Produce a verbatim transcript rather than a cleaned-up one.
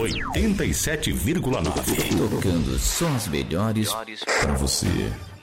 oitenta e sete vírgula nove. Tocando só as melhores pra você.